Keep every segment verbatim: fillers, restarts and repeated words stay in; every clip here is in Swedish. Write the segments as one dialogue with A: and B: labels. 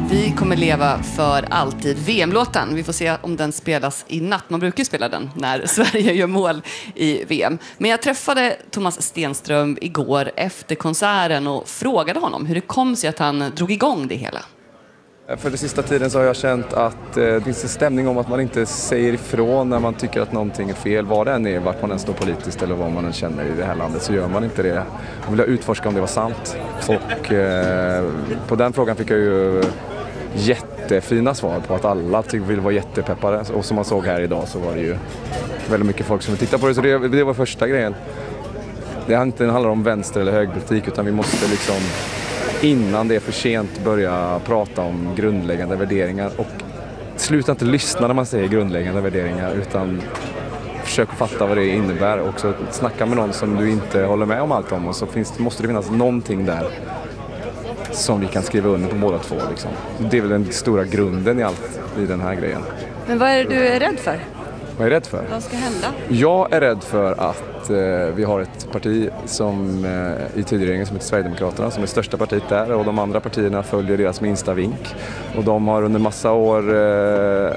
A: Vi kommer leva för alltid. V M-låten. Vi får se om den spelas i natt. Man brukar ju spela den när Sverige gör mål i V M. Men jag träffade Thomas Stenström igår efter konserten och frågade honom hur det kom sig att han drog igång det hela.
B: För den sista tiden så har jag känt att eh, det finns en stämning om att man inte säger ifrån när man tycker att någonting är fel. Vad det än är, vart man än står politiskt eller vad man än känner i det här landet, så gör man inte det. Man vill utforska om det var sant. Och eh, på den frågan fick jag ju jättefina svar på att alla vill vara jättepeppade. Och som man såg här idag så var det ju väldigt mycket folk som vill titta på det. Så det, det var första grejen. Det handlar inte om vänster- eller högerpolitik, utan vi måste liksom innan det är för sent börja prata om grundläggande värderingar. Och sluta inte lyssna när man säger grundläggande värderingar, utan försök fatta vad det innebär. Och så snacka med någon som du inte håller med om allt om, och så finns, måste det finnas någonting där som vi kan skriva under på båda två. Liksom. Det är väl den stora grunden i allt i den här grejen.
A: Men vad är det du är rädd för?
B: Vad är jag rädd för?
A: Vad ska hända?
B: Jag är rädd för att eh, vi har ett parti som eh, i tidigare som heter Sverigedemokraterna, som är största partiet där, och de andra partierna följer deras minsta vink. Och de har under massa år eh,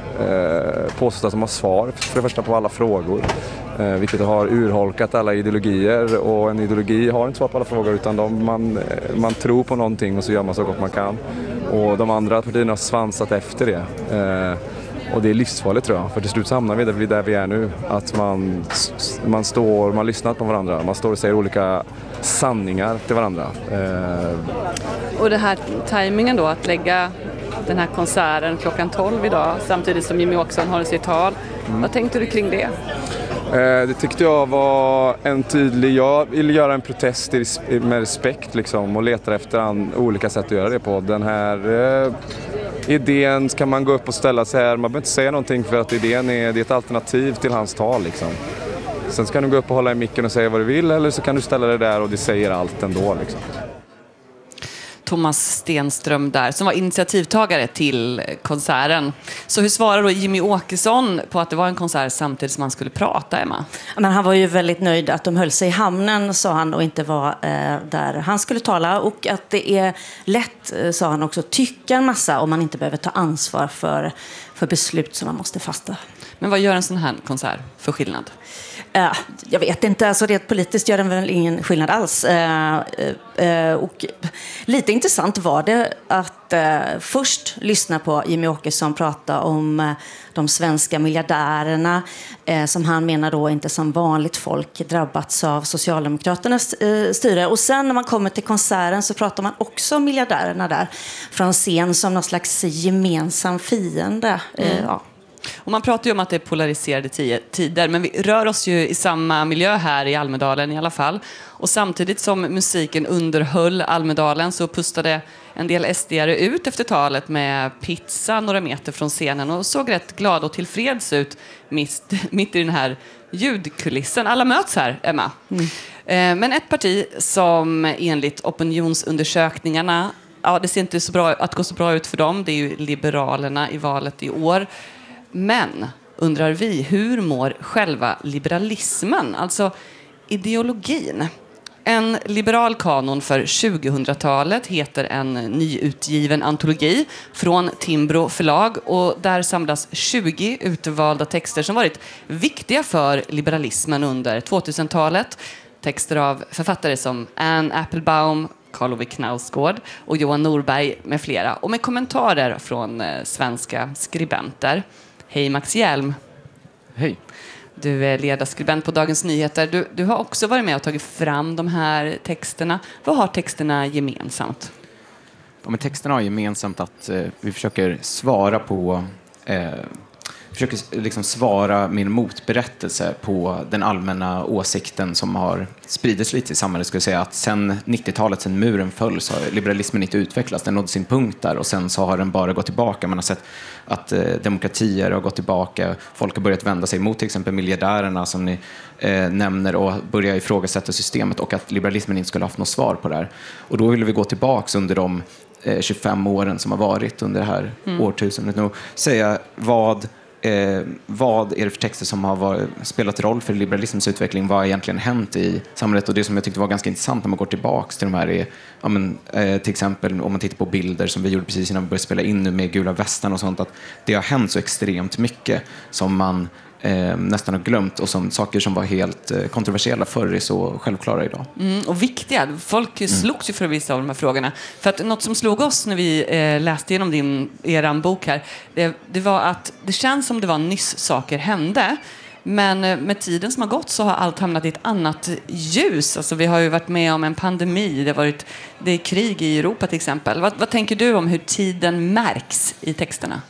B: eh, påstått att de har svar för det första på alla frågor. Eh, vilket har urholkat alla ideologier, och en ideologi har inte svar på alla frågor, utan de, man, man tror på någonting och så gör man så gott man kan. Och de andra partierna har svansat efter det. Eh, Och det är livsfarligt, tror jag. För till slut så hamnar vi där vi, där vi är nu. Att man, man står, man lyssnar på varandra. Man står och säger olika sanningar till varandra. Eh.
A: Och det här tajmingen då, att lägga den här konserten klockan tolv idag, samtidigt som Jimmie Åkesson har sitt tal. Mm. Vad tänkte du kring det?
B: Eh, det tyckte jag var en tydlig... Jag ville göra en protest med respekt liksom, och leta efter an, olika sätt att göra det på. Den här... Eh, idén kan man gå upp och ställa sig här. Man behöver inte säga någonting, för att idén är, det är ett alternativ till hans tal. Liksom. Sen ska du gå upp och hålla i micken och säga vad du vill, eller så kan du ställa dig där och det säger allt ändå. Liksom.
A: Thomas Stenström där, som var initiativtagare till konserten. Så hur svarar då Jimmie Åkesson på att det var en konsert samtidigt som man skulle prata, Emma?
C: Men han var ju väldigt nöjd att de höll sig i hamnen, sa han, och inte var eh, där han skulle tala. Och att det är lätt, sa han också, tycka en massa om man inte behöver ta ansvar för, för beslut som man måste fatta.
A: Men vad gör en sån här konsert för skillnad?
C: Uh, jag vet inte, alltså rent politiskt gör den väl ingen skillnad alls. Uh, uh, och lite intressant var det att uh, först lyssna på Jimmie Åkesson prata om uh, de svenska miljardärerna uh, som han menar då inte som vanligt folk drabbats av Socialdemokraternas uh, styre. Och sen när man kommer till konserten så pratar man också om miljardärerna där från scen som någon slags gemensam fiende. Uh,
A: mm.
C: ja.
A: Och man pratar ju om att det är polariserade tider, men vi rör oss ju i samma miljö här i Almedalen i alla fall. Och samtidigt som musiken underhöll Almedalen så pustade en del S D-are ut efter talet med pizza några meter från scenen och såg rätt glada och tillfreds ut mitt, mitt i den här ljudkulissen. Alla möts här, Emma. Mm. Men ett parti som enligt opinionsundersökningarna, ja, det ser inte så bra att gå så bra ut för dem, det är ju Liberalerna i valet i år. Men, undrar vi, hur mår själva liberalismen, alltså ideologin? En liberal kanon för tjugohundratalet heter en nyutgiven antologi från Timbro förlag, och där samlas tjugo utvalda texter som varit viktiga för liberalismen under tvåtusentalet. Texter av författare som Anne Applebaum, Karl Ove Knausgård och Johan Norberg med flera, och med kommentarer från eh, svenska skribenter. Hej Max Hjelm.
D: Hej.
A: Du är ledarskribent på Dagens Nyheter. Du, du har också varit med och tagit fram de här texterna. Vad har texterna gemensamt?
D: Ja, men texterna har gemensamt att eh, vi försöker svara på... Eh, försöker liksom svara med en motberättelse på den allmänna åsikten som har spridits lite i samhället. Skulle säga att sen nittiotalet, sen muren föll, så har liberalismen inte utvecklats. Den nådde sin punkt där och sen så har den bara gått tillbaka. Man har sett att eh, demokratier har gått tillbaka. Folk har börjat vända sig mot till exempel miljardärerna som ni eh, nämner och börja ifrågasätta systemet, och att liberalismen inte skulle ha haft något svar på det här. Och då vill vi gå tillbaka under de eh, tjugofem åren som har varit under det här mm. årtusendet och säga vad Eh, vad är det för texter som har varit, spelat roll för liberalismens utveckling? Vad har egentligen hänt i samhället? Och det som jag tyckte var ganska intressant när man går tillbaka till de här är, ja, men, eh, till exempel om man tittar på bilder som vi gjorde precis innan vi började spela in nu med gula västan och sånt, att det har hänt så extremt mycket som man eh, nästan har glömt och som saker som var helt eh, kontroversiella förr är så självklara idag.
A: Mm, och viktiga. Folk mm. slogs ju för vissa av de här frågorna. För att något som slog oss när vi eh, läste igenom din, eran bok här, det, det var att det känns som det var nyss saker hände. Men med tiden som har gått så har allt hamnat i ett annat ljus. Alltså vi har ju varit med om en pandemi, det har varit det är krig i Europa till exempel. Vad, vad tänker du om hur tiden märks i texterna?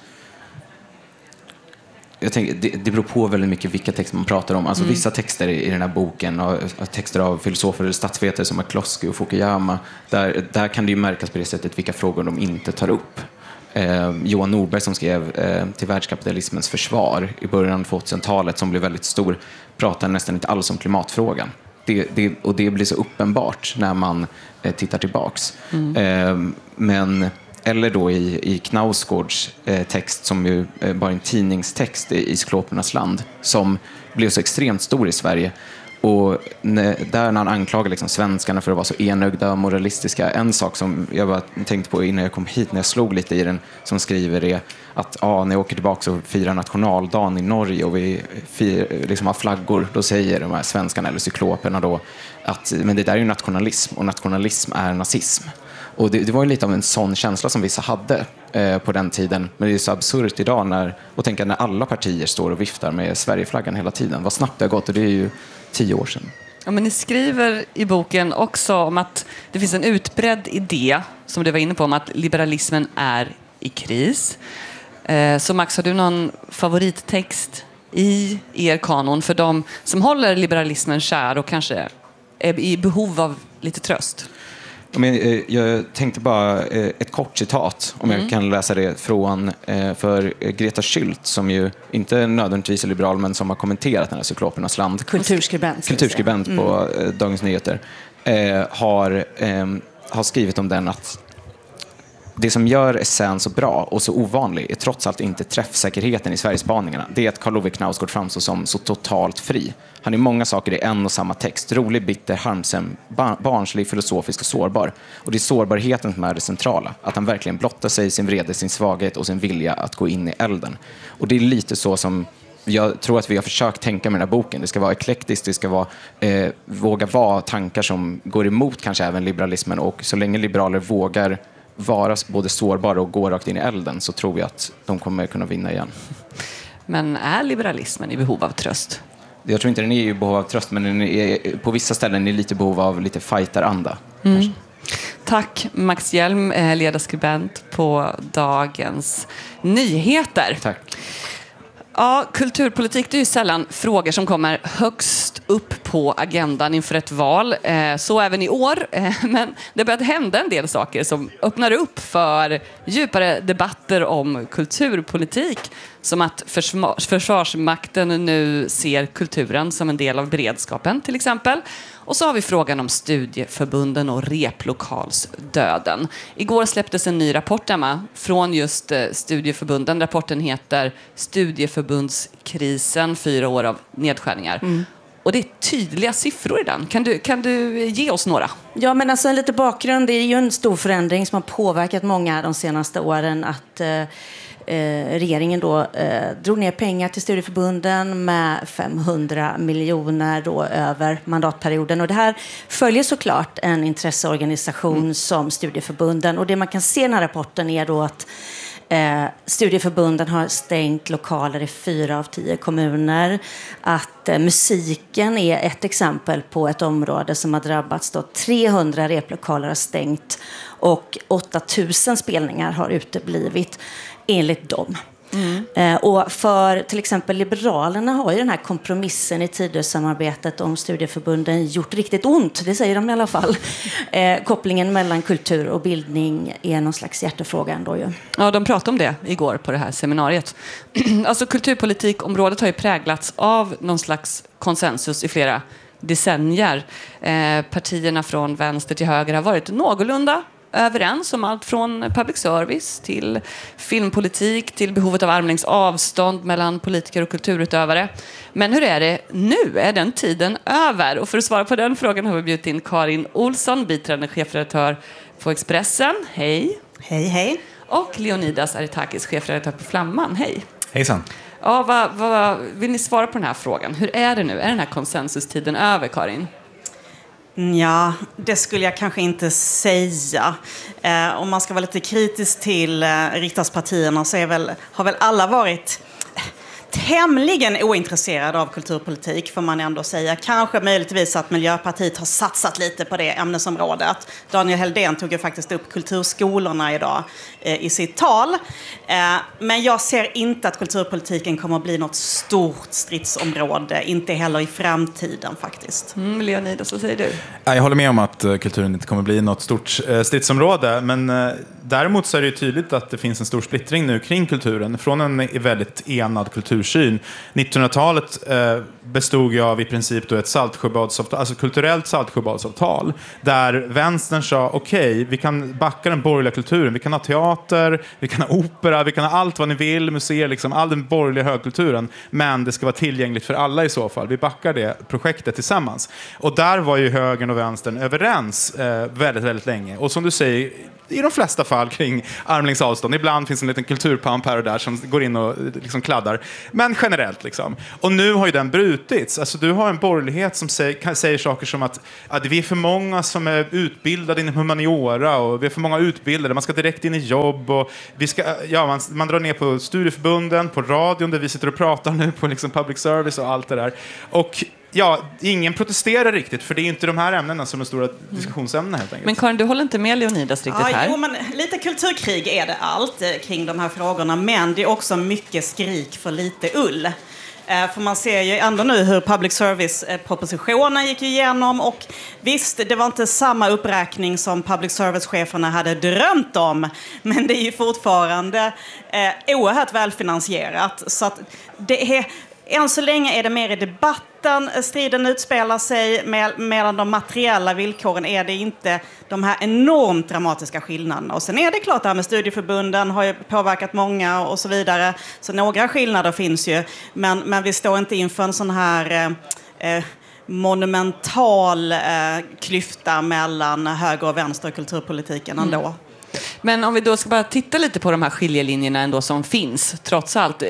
D: Jag tänker, det, det beror på väldigt mycket vilka texter man pratar om. Alltså mm. vissa texter i, i den här boken, och, och texter av filosofer eller statsvetare som McCloskey och Fukuyama, där, där kan det ju märkas på det sättet vilka frågor de inte tar upp. Eh, Johan Norberg som skrev eh, till världskapitalismens försvar i början av tvåtusentalet, som blev väldigt stor, pratar nästan inte alls om klimatfrågan. Det, det, och det blir så uppenbart när man eh, tittar tillbaks. Mm. Eh, men... Eller då i, i Knausgårds eh, text som ju eh, bara en tidningstext i, i Cyklopernas land som blev så extremt stor i Sverige. Och när, där när han anklagar liksom svenskarna för att vara så enögda och moralistiska. En sak som jag bara tänkte på innan jag kom hit när jag slog lite i den, som skriver är att ah, när jag åker tillbaka och firar nationaldagen i Norge och vi fir, liksom har flaggor, då säger de här svenskarna eller cykloperna då att men det där är ju nationalism och nationalism är nazism. Och det, det var ju lite av en sån känsla som vissa hade eh, på den tiden. Men det är så absurt idag när, och tänka när alla partier står och viftar med Sverigeflaggan hela tiden. Vad snabbt det har gått, och det är ju tio år sedan.
A: Ja, men ni skriver i boken också om att det finns en utbredd idé, som du var inne på, om att liberalismen är i kris. Eh, så Max, har du någon favorittext i er kanon för de som håller liberalismen kär och kanske är i behov av lite tröst?
D: Men, jag tänkte bara ett kort citat, om jag mm. kan läsa det, från för Greta Schüldt, som ju inte nödvändigtvis är liberal, men som har kommenterat den här Cyklopernas land.
C: Kulturskribent.
D: Kulturskribent mm. på Dagens Nyheter. Eh, har, eh, har skrivit om den att det som gör essän så bra och så ovanlig är trots allt inte träffsäkerheten i Sverigespaningarna. Det är att Karl Ove Knausgård framstår som så totalt fri. Han är många saker i en och samma text. Rolig, bitter, harmsam, barnslig, filosofisk och sårbar. Och det är sårbarheten som är det centrala. Att han verkligen blottar sig, sin vrede, sin svaghet och sin vilja att gå in i elden. Och det är lite så som jag tror att vi har försökt tänka med den här boken. Det ska vara eklektiskt, det ska vara, eh, våga vara tankar som går emot kanske även liberalismen. Och så länge liberaler vågar vara både sårbara och gå rakt in i elden, så tror vi att de kommer kunna vinna igen.
A: Men är liberalismen i behov av tröst?
D: Jag tror inte den är i behov av tröst, men den är, på vissa ställen är lite behov av lite fighteranda.
A: Mm. Tack Max Hjelm, ledarskribent på Dagens Nyheter.
D: Tack.
A: Ja, kulturpolitik, det är ju sällan frågor som kommer högst upp på agendan inför ett val. Så även i år. Men det börjat hända en del saker som öppnar upp för djupare debatter om kulturpolitik. Som att Försvarsmakten nu ser kulturen som en del av beredskapen till exempel. Och så har vi frågan om studieförbunden och replokalsdöden. Igår släpptes en ny rapport, Emma, från just studieförbunden. Rapporten heter Studieförbundskrisen, fyra år av nedskärningar. Mm. Och det är tydliga siffror i den. Kan du, kan du ge oss några?
C: Ja, men alltså en lite bakgrund. Det är ju en stor förändring som har påverkat många de senaste åren. Att eh, regeringen då eh, drog ner pengar till studieförbunden med femhundra miljoner då över mandatperioden. Och det här följer såklart en intresseorganisation mm. som studieförbunden. Och det man kan se i den här rapporten är då att Eh, studieförbunden har stängt lokaler i fyra av tio kommuner. Att eh, musiken är ett exempel på ett område som har drabbats. Då trehundra replokaler har stängt och åtta tusen spelningar har uteblivit enligt dem. Mm. Eh, och för till exempel Liberalerna har ju den här kompromissen i Tidösamarbetet om studieförbunden gjort riktigt ont, det säger de i alla fall. Eh, kopplingen mellan kultur och bildning är någon slags hjärtefråga ändå ju.
A: Ja, de pratade om det igår på det här seminariet. Alltså kulturpolitikområdet har ju präglats av någon slags konsensus i flera decennier. Eh, partierna från vänster till höger har varit någorlunda överens om allt från public service till filmpolitik till behovet av armlängds avstånd mellan politiker och kulturutövare. Men hur är det nu? Är den tiden över? Och för att svara på den frågan har vi bjudit in Karin Olsson, biträdande chefredaktör på Expressen. Hej!
E: Hej, hej.
A: Och Leonidas Aretakis, chefredaktör på Flamman. Hej!
F: Hejsan.
A: Ja, vad, vad, vill ni svara på den här frågan? Hur är det nu? Är den här konsensustiden över, Karin?
E: Ja, det skulle jag kanske inte säga. Eh, om man ska vara lite kritisk till eh, riksdagspartierna så är väl, har väl alla varit tämligen ointresserade av kulturpolitik, får man ändå säga. Kanske möjligtvis att Miljöpartiet har satsat lite på det ämnesområdet. Daniel Heldén tog ju faktiskt upp kulturskolorna idag eh, i sitt tal. Eh, men jag ser inte att kulturpolitiken kommer att bli något stort stridsområde. Inte heller i framtiden faktiskt.
A: Mm, Leonidas, vad säger du?
F: Jag håller med om att kulturen inte kommer att bli något stort stridsområde. Men däremot så är det ju tydligt att det finns en stor splittring nu kring kulturen. Från en väldigt enad kultursyn. nittonhundratalet bestod ju av i princip då ett saltsjöbadsavtal, alltså kulturellt saltsjöbadsavtal, där vänstern sa okej, okay, vi kan backa den borgerliga kulturen, vi kan ha teater, vi kan ha opera, vi kan ha allt vad ni vill, museer, liksom all den borgerliga högkulturen, men det ska vara tillgängligt för alla i så fall. Vi backar det projektet tillsammans. Och där var ju högern och vänstern överens eh, väldigt, väldigt länge. Och som du säger, i de flesta fall kring armlängds avstånd. Ibland finns en liten kulturpamp här och där som går in och liksom kladdar. Men generellt liksom. Och nu har ju den brutits. Alltså du har en borgerlighet som säger, säger saker som att, att vi är för många som är utbildade inom humaniora och vi är för många utbildade. Man ska direkt in i jobb och vi ska, ja, man, man drar ner på studieförbunden, på radion där vi sitter och pratar nu på liksom public service och allt det där. Och ja, ingen protesterar riktigt, för det är inte de här ämnena som är stora diskussionsämnena helt enkelt.
A: Men Karin, du håller inte med Leonidas riktigt
E: ja,
A: här?
E: Jo, men lite kulturkrig är det allt kring de här frågorna, men det är också mycket skrik för lite ull. För man ser ju ändå nu hur public service-propositionen gick igenom, och visst, det var inte samma uppräkning som public service-cheferna hade drömt om, men det är ju fortfarande eh, oerhört välfinansierat. Så att det är, än så länge är det mer i debatten striden utspelar sig, med, medan de materiella villkoren är det inte de här enormt dramatiska skillnaderna. Och sen är det klart att det här med studieförbunden har ju påverkat många och så vidare. Så några skillnader finns ju, men, men vi står inte inför en sån här eh, monumental eh, klyfta mellan höger och vänster i kulturpolitiken ändå. Mm.
A: Men om vi då ska bara titta lite på de här skiljelinjerna ändå som finns, trots allt.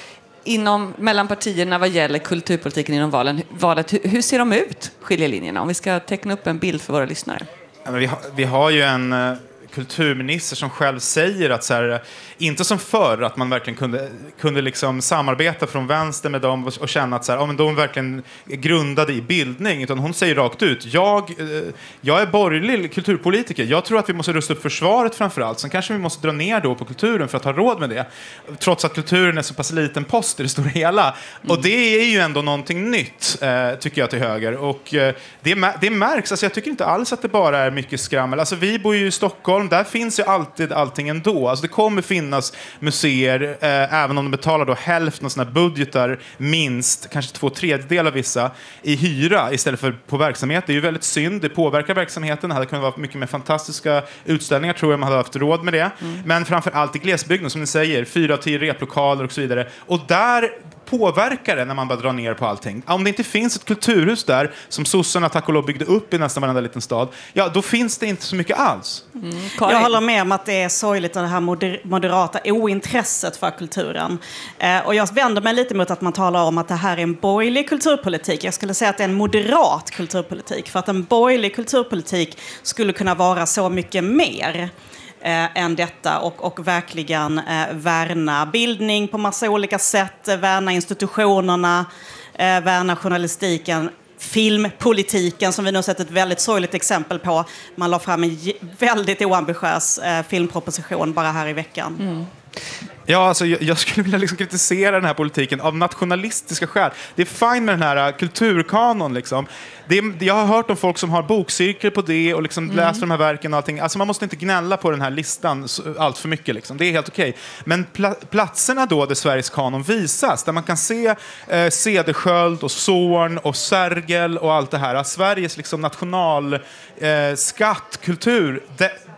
A: Inom, mellan partierna vad gäller kulturpolitiken inom valen, valet, hur, hur ser de ut, skiljelinjerna? Om vi ska teckna upp en bild för våra lyssnare.
F: Ja, men vi, har, vi har ju en uh, kulturminister som själv säger att så här, inte som förr att man verkligen kunde, kunde liksom samarbeta från vänster med dem och, och känna att så här, ja, men de verkligen är grundade i bildning, utan hon säger rakt ut, jag, uh, jag är borgerlig kulturpolitiker, jag tror att vi måste rusta upp försvaret framförallt, sen kanske vi måste dra ner då på kulturen för att ha råd med det, trots att kulturen är så pass liten post i det stora hela. Mm. Och det är ju ändå någonting nytt, eh, tycker jag, till höger. Och eh, det, det märks, alltså jag tycker inte alls att det bara är mycket skrammel. Alltså vi bor ju i Stockholm, där finns ju alltid allting ändå. Alltså det kommer finnas museer, eh, även om de betalar då hälften av sina budgetar, minst, kanske två tredjedelar av vissa, i hyra istället för på verksamhet. Det är ju väldigt synd, det påverkar verksamheten. Det hade kunnat vara mycket mer fantastiska utställningar, tror jag man hade haft råd med det. Mm. Men framför allt i glesbygden, som ni säger, fyra av tio replokaler och så vidare. Och där påverkar det när man bara drar ner på allting. Om det inte finns ett kulturhus där som sossarna tack och lov byggde upp i nästan varenda liten stad, ja, då finns det inte så mycket alls.
E: Mm. Jag håller med om att det är sorgligt, det här moder- moderata ointresset för kulturen. Eh, och jag vänder mig lite mot att man talar om att det här är en borgerlig kulturpolitik. Jag skulle säga att det är en moderat kulturpolitik, för att en borgerlig kulturpolitik skulle kunna vara så mycket mer Eh, än detta, och, och verkligen eh, värna bildning på massa olika sätt, eh, värna institutionerna, eh, värna journalistiken, filmpolitiken, som vi nu har sett ett väldigt sorgligt exempel på. Man la fram en väldigt oambitiös eh, filmproposition bara här i veckan. Mm.
F: Ja, alltså, jag, jag skulle vilja liksom kritisera den här politiken av nationalistiska skäl. Det är fine med den här uh, kulturkanon. Liksom. Det är, jag har hört om folk som har bokcirklar på det och liksom mm. läser de här verken och allting. Alltså, man måste inte gnälla på den här listan allt för mycket. Liksom. Det är helt okej. Men pla- platserna då där Sveriges kanon visas, där man kan se eh, Cederschiöld och Zorn och Sergel och allt det här. Sveriges liksom, nationalskatt, eh, kultur, det,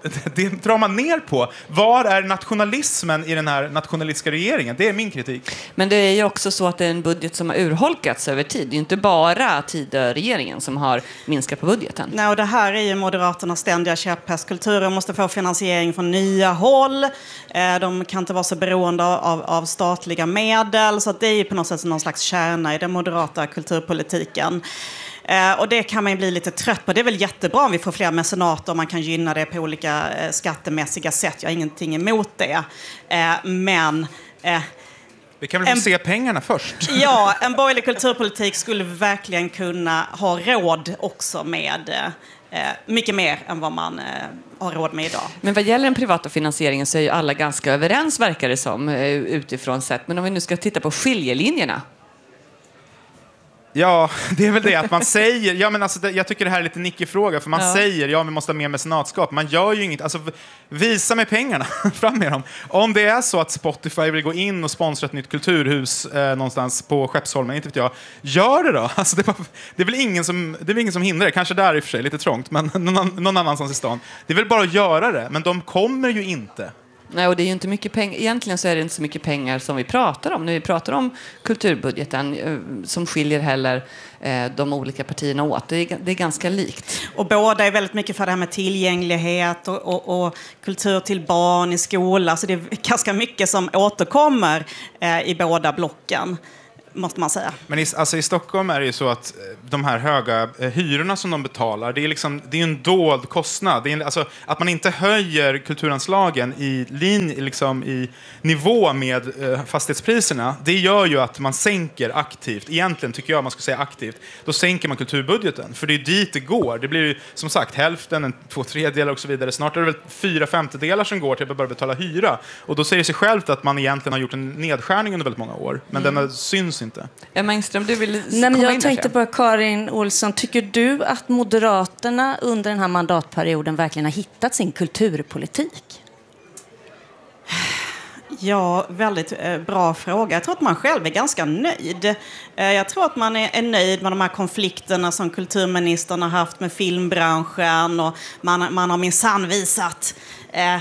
F: det drar man ner på. Var är nationalismen i den här nationalistiska regeringen? Det är min kritik.
A: Men det är ju också så att det är en budget som har urholkats över tid. Det är ju inte bara Tidöregeringen som har minskat på budgeten.
E: Nej, och det här är ju Moderaternas ständiga käpphäst. Kulturen måste få finansiering från nya håll. De kan inte vara så beroende av, av statliga medel. Så att det är ju på något sätt någon slags kärna i den moderata kulturpolitiken. Eh, och det kan man ju bli lite trött på. Det är väl jättebra om vi får fler mecenater och man kan gynna det på olika eh, skattemässiga sätt. Jag har ingenting emot det. Eh, men... Eh,
F: vi kan väl få en, se pengarna först?
E: Ja, en borgerlig kulturpolitik skulle verkligen kunna ha råd också med... Eh, mycket mer än vad man eh, har råd med idag.
A: Men vad gäller den privata finansieringen så är ju alla ganska överens, verkar det som, eh, utifrån sett. Men om vi nu ska titta på skiljelinjerna.
F: Ja, det är väl det att man säger, ja men alltså det, jag tycker det här är lite nickig fråga, för man ja. säger, ja vi måste ha mer mecenatskap, man gör ju inget, alltså visa med pengarna, fram med dem. Om det är så att Spotify vill gå in och sponsra ett nytt kulturhus eh, någonstans på Skeppsholmen, inte vet jag, gör det då. Alltså det, bara, det är väl ingen som, det är väl ingen som hindrar det, kanske där i och för sig, lite trångt, men någon, någon annanstans i stan. Det är väl bara att göra det, men de kommer ju inte.
A: Nej, och det är ju inte mycket pengar. Egentligen så är det inte så mycket pengar som vi pratar om. När vi pratar om kulturbudgeten eh, som skiljer heller eh, de olika partierna åt. Det är, det är ganska likt.
E: Och båda är väldigt mycket för det här med tillgänglighet och, och, och kultur till barn i skola. Så det är ganska mycket som återkommer eh, i båda blocken. Måste man säga.
F: Men i, alltså i Stockholm är det ju så att de här höga eh, hyrorna som de betalar, det är liksom, det är en dold kostnad. Det är, alltså, att man inte höjer kulturanslagen i, lin, liksom, i nivå med eh, fastighetspriserna, det gör ju att man sänker aktivt. Egentligen tycker jag man ska säga aktivt. Då sänker man kulturbudgeten. För det är dit det går. Det blir ju som sagt hälften, en, två tredjedelar och så vidare. Snart är det väl fyra femtedelar som går till att börja betala hyra. Och då säger det sig självt att man egentligen har gjort en nedskärning under väldigt många år. Men mm. den syns inte.
A: Emma Engström, du vill
C: Nej, men jag
A: in
C: tänkte på Karin Olsson. Tycker du att Moderaterna under den här mandatperioden verkligen har hittat sin kulturpolitik?
E: Ja, väldigt eh, bra fråga. Jag tror att man själv är ganska nöjd. Eh, jag tror att man är, är nöjd med de här konflikterna som kulturministern har haft med filmbranschen. Och man, man har minsann visat eh,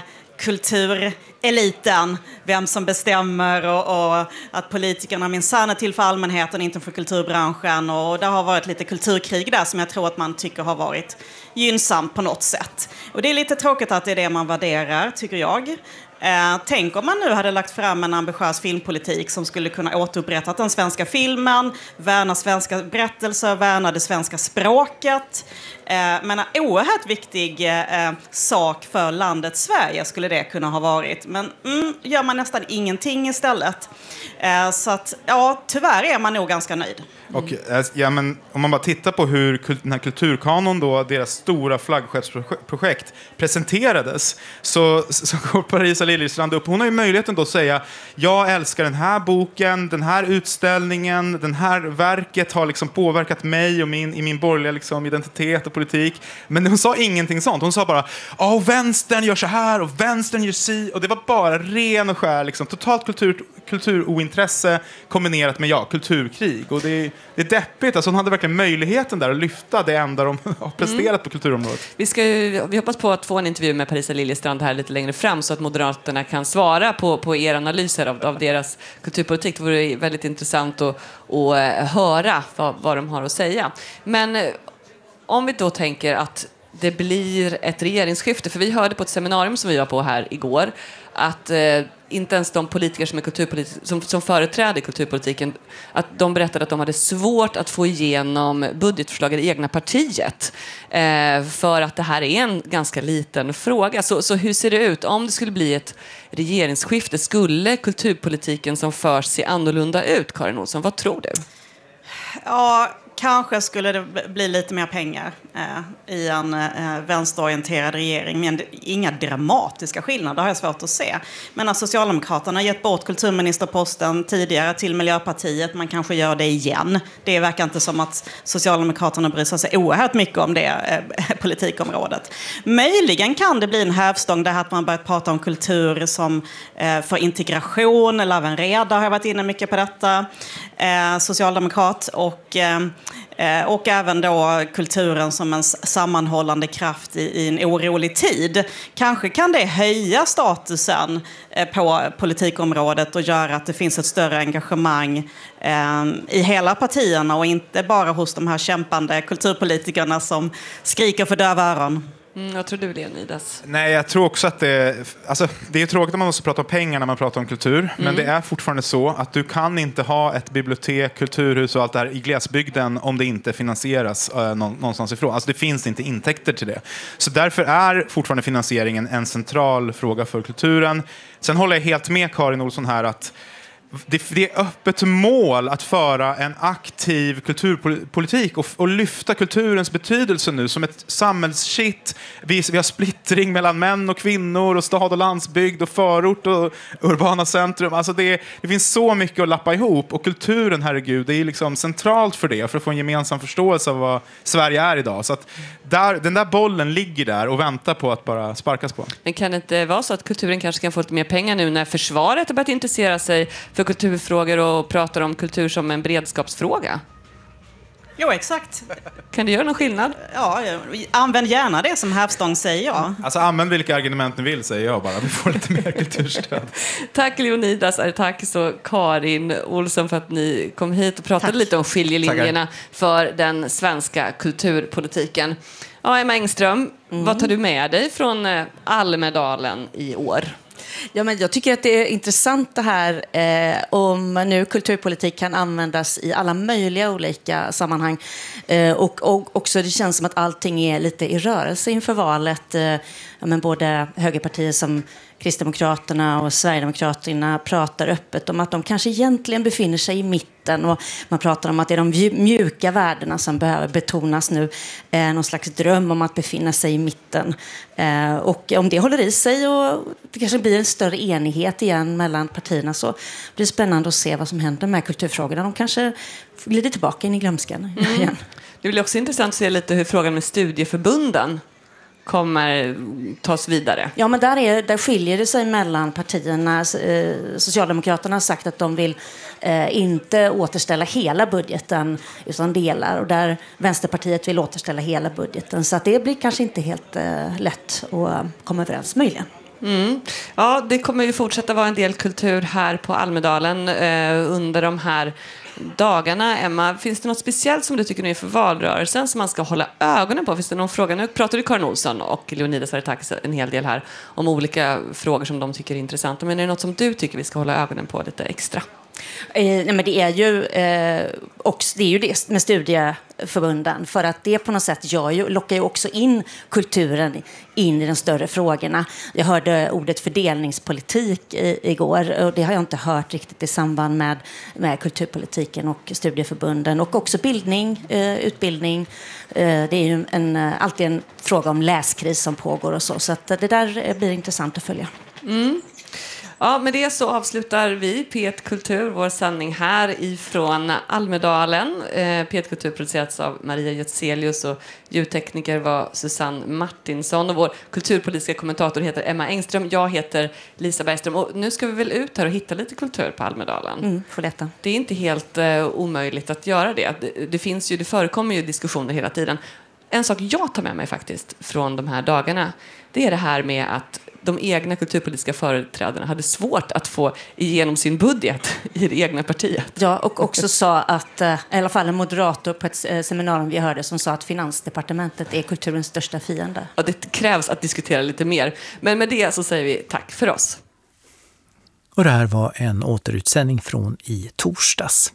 E: kultureliten, vem som bestämmer och, och att politikerna minsann är till för allmänheten, inte för kulturbranschen. Och det har varit lite kulturkrig där som jag tror att man tycker har varit gynnsamt på något sätt. Och det är lite tråkigt att det är det man värderar, tycker jag. Eh, tänk om man nu hade lagt fram en ambitiös filmpolitik som skulle kunna återupprätta den svenska filmen, värna svenska berättelser, värna det svenska språket. Eh, men en oerhört viktig eh, sak för landet Sverige skulle det kunna ha varit. Men mm, gör man nästan ingenting istället. Eh, så att, ja, tyvärr är man nog ganska nöjd.
F: Och, ja, men om man bara tittar på hur kul- den här kulturkanon då, deras stora flaggskeppsprojekt presenterades, så, så går Parisa Liljestrand upp. Hon har ju möjligheten då att säga, jag älskar den här boken, den här utställningen, den här verket har liksom påverkat mig och min, i min borgerliga liksom, identitet och politik. Men hon sa ingenting sånt. Hon sa bara, ja, vänstern gör så här och vänstern gör si. Och det var bara ren och skär, liksom, totalt kultur, kulturointresse kombinerat med ja, kulturkrig. Och det är, det är deppigt. Alltså hon hade verkligen möjligheten där att lyfta det enda de har presterat mm. på kulturområdet.
A: Vi, ska ju, vi hoppas på att få en intervju med Parisa Liljestrand här lite längre fram så att Moderaterna kan svara på, på era analyser av, av deras kulturpolitik. Det vore väldigt intressant att, att höra vad, vad de har att säga. Men om vi då tänker att det blir ett regeringsskifte, för vi hörde på ett seminarium som vi var på här igår att eh, inte ens de politiker som, är kulturpolitik, som, som företräder kulturpolitiken, att de berättade att de hade svårt att få igenom budgetförslag i det egna partiet eh, för att det här är en ganska liten fråga. Så, så hur ser det ut? Om det skulle bli ett regeringsskifte, skulle kulturpolitiken som förs se annorlunda ut, Karin Olsson? Vad tror du?
E: Ja, kanske skulle det bli lite mer pengar eh, i en eh, vänsterorienterad regering. Men inga dramatiska skillnader har jag svårt att se. Men att Socialdemokraterna har gett bort kulturministerposten tidigare till Miljöpartiet. Man kanske gör det igen. Det verkar inte som att Socialdemokraterna bryr sig oerhört mycket om det eh, politikområdet. Möjligen kan det bli en hävstång där att man börjat prata om kultur som eh, för integration. Laven Redar har varit inne mycket på detta. Eh, socialdemokrat och... Eh, Och även då kulturen som en sammanhållande kraft i, i en orolig tid. Kanske kan det höja statusen på politikområdet och göra att det finns ett större engagemang eh, i hela partierna och inte bara hos de här kämpande kulturpolitikerna som skriker för döva öron.
A: Mm, vad tror du, Leonidas?
F: Nej, jag tror också att det... Alltså, det är tråkigt att man måste prata om pengar när man pratar om kultur. Mm. Men det är fortfarande så att du kan inte ha ett bibliotek, kulturhus och allt det här i glesbygden om det inte finansieras eh, någonstans ifrån. Alltså det finns inte intäkter till det. Så därför är fortfarande finansieringen en central fråga för kulturen. Sen håller jag helt med Karin Olsson här att Det, det är öppet mål att föra en aktiv kulturpolitik och, och lyfta kulturens betydelse nu som ett samhällskitt. Vi, vi har splittring mellan män och kvinnor och stad och landsbygd och förort och urbana centrum. Alltså det, det finns så mycket att lappa ihop och kulturen, herregud, det är liksom centralt för det, för att få en gemensam förståelse av vad Sverige är idag. Så att där, den där bollen ligger där och väntar på att bara sparkas på.
A: Men kan det inte vara så att kulturen kanske kan få lite mer pengar nu när försvaret har börjat intressera sig för kulturfrågor och pratar om kultur som en beredskapsfråga?
E: Jo, exakt.
A: Kan det göra någon skillnad?
E: Ja, använd gärna det som Hävstång säger, ja.
F: Alltså använd vilka argument ni vill, säger jag bara. Vi får lite mer kulturstöd.
A: Tack Leonidas, tack så Karin Olsson för att ni kom hit och pratade tack. lite om skiljelinjerna Tackar. för den svenska kulturpolitiken. Ja, Emma Engström, mm. vad tar du med dig från Almedalen i år?
C: Ja, men jag tycker att det är intressant det här eh, om nu kulturpolitik kan användas i alla möjliga olika sammanhang. Eh, och, och också det känns som att allting är lite i rörelse inför valet. Eh, ja, men både högerpartier som Kristdemokraterna och Sverigedemokraterna pratar öppet om att de kanske egentligen befinner sig i mitten. Och man pratar om att det är de mjuka värdena som behöver betonas nu. Eh, någon slags dröm om att befinna sig i mitten. Eh, och om det håller i sig och det kanske blir en större enighet igen mellan partierna, så blir det spännande att se vad som händer med kulturfrågorna. De kanske glider tillbaka in i glömskan igen. Mm.
A: Det blir också intressant att se lite hur frågan med studieförbunden kommer tas vidare.
C: Ja, men där, är, där skiljer det sig mellan partierna. Eh, Socialdemokraterna har sagt att de vill eh, inte återställa hela budgeten utan delar. Och där Vänsterpartiet vill återställa hela budgeten. Så att det blir kanske inte helt eh, lätt att komma överens, möjligen.
A: Mm. Ja, det kommer ju fortsätta vara en del kultur här på Almedalen eh, under de här dagarna. Emma, finns det något speciellt som du tycker nu är för valrörelsen som man ska hålla ögonen på? Finns det någon fråga? Nu pratar du Karin Olsson och Leonidas Varetakis en hel del här om olika frågor som de tycker är intressanta. Men är det något som du tycker vi ska hålla ögonen på lite extra?
C: Eh, nej, men det är ju eh, också, det är ju det med studieförbunden, för att det på något sätt gör ju, lockar ju också in kulturen in i de större frågorna. Jag hörde ordet fördelningspolitik i, igår och det har jag inte hört riktigt i samband med, med kulturpolitiken och studieförbunden, och också bildning, eh, utbildning. Eh, det är ju en, alltid en fråga om läskris som pågår och så, så att det där blir intressant att följa.
A: Mm. Ja, med det så avslutar vi P ett Kultur, vår sändning här ifrån Almedalen. Eh, P ett Kultur producerats av Maria Götzelius och ljudtekniker var Susanne Martinsson. Och vår kulturpolitiska kommentator heter Emma Engström. Jag heter Lisa Bergström. Och nu ska vi väl ut här och hitta lite kultur på Almedalen.
C: Mm, får leta.
A: Det är inte helt eh, omöjligt att göra det. Det, det, finns ju, det förekommer ju diskussioner hela tiden. En sak jag tar med mig faktiskt från de här dagarna, det är det här med att de egna kulturpolitiska företrädarna hade svårt att få igenom sin budget i det egna partiet.
C: Ja, och också sa att, i alla fall en moderator på ett seminarium vi hörde som sa att Finansdepartementet är kulturens största fiende.
A: Ja, det krävs att diskutera lite mer. Men med det så säger vi tack för oss.
G: Och det här var en återutsändning från i torsdags.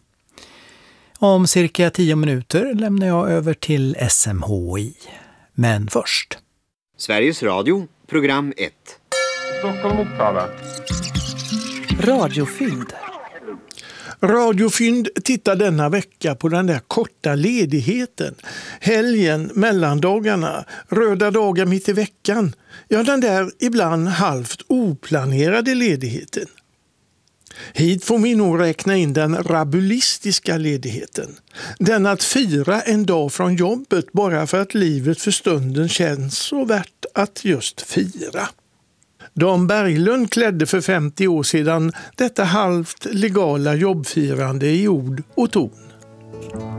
G: Om cirka tio minuter lämnar jag över till S M H I. Men först.
H: Sveriges Radio, program ett.
I: Stockholm Uppsala.
G: Radiofynd.
J: Radiofynd tittar denna vecka på den där korta ledigheten. Helgen, mellandagarna, röda dagar mitt i veckan. Ja, den där ibland halvt oplanerade ledigheten. Hit får vi nog räkna in den rabulistiska ledigheten. Den att fira en dag från jobbet bara för att livet för stunden känns så värt att just fira. Dan Berglund klädde för femtio år sedan detta halvt legala jobbfirande i ord och ton.